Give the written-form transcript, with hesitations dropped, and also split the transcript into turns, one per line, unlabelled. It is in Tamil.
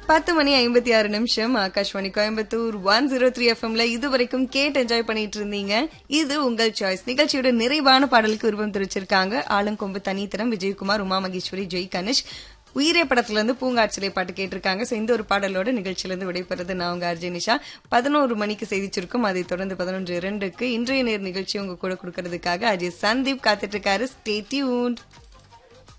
10:56 ஆகாஷ்வாணி கோயம்புத்தூர் 103 எஃப்எம்ல இதுவரைக்கும் கேட்டு என்ஜாய் பண்ணிட்டு இருந்தீங்க. இது உங்கள் சாய்ஸ் நிகழ்ச்சியோட நிறைவான பாடலுக்கு விருப்பம் தெரிவிச்சிருக்காங்க ஆலங்கொம்பு தனித்தரம் விஜயகுமார், உமா மகேஸ்வரி, ஜெய் கணேஷ். உயிரே படத்துல இருந்து பூங்காட்சிலை பாட்டு கேட்டிருக்காங்க. சோ இந்த ஒரு பாடலோட நிகழ்ச்சியில இருந்து விடைபெறுது நான் உங்க ஆர்ஜே நிஷா. 11 மணிக்கு செய்தி சுருக்கம், அதை தொடர்ந்து 11:02க்கு இன்றைய நேர் நிகழ்ச்சி உங்க கூட கொடுக்கறதுக்காக அஜய் சந்தீப் காத்துட்டு இருக்காரு. Stay tuned.